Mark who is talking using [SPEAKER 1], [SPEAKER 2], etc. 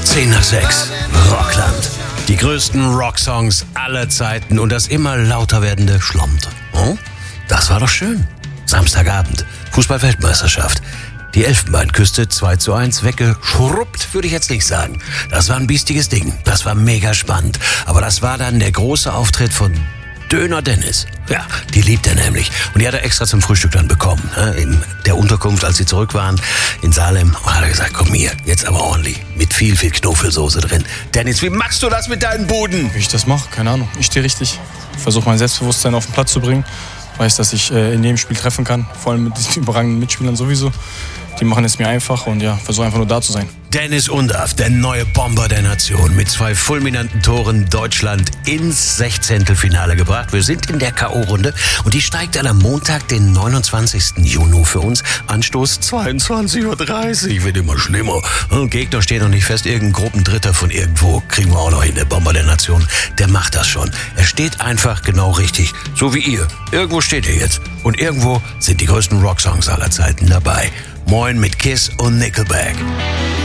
[SPEAKER 1] 10 nach 6. Rockland. Die größten Rocksongs aller Zeiten und das immer lauter werdende Schlomte. Hm? Das war doch schön. Samstagabend. Fußball-Weltmeisterschaft. Die Elfenbeinküste 2:1 weggeschrubbt, würde ich jetzt nicht sagen. Das war ein biestiges Ding. Das war mega spannend. Aber das war dann der große Auftritt von Döner Dennis. Ja, die liebt er nämlich. Und die hat er extra zum Frühstück dann bekommen. In der Unterkunft, als sie zurück waren, in Salem, hat er gesagt, komm hier, jetzt aber ordentlich. Mit viel Knoffelsoße drin. Dennis, wie machst du das mit deinen Buden?
[SPEAKER 2] Wie ich das mache, keine Ahnung. Ich stehe richtig. Versuche mein Selbstbewusstsein auf den Platz zu bringen. Weiß, dass ich in jedem Spiel treffen kann. Vor allem mit diesen überragenden Mitspielern sowieso. Die machen es mir einfach und ja, versuche einfach nur da zu sein.
[SPEAKER 1] Dennis Undaff, der neue Bomber der Nation, mit 2 fulminanten Toren Deutschland ins Sechzehntelfinale gebracht. Wir sind in der K.O.-Runde und die steigt dann am Montag, den 29. Juni für uns. Anstoß 22:30 Uhr, wird immer schlimmer. Gegner steht noch nicht fest, irgendein Gruppendritter von irgendwo kriegen wir auch noch hin. Der Bomber der Nation, der macht das schon. Er steht einfach genau richtig, so wie ihr. Irgendwo steht er jetzt und irgendwo sind die größten Rocksongs aller Zeiten dabei. Moin mit Kiss und Nickelback.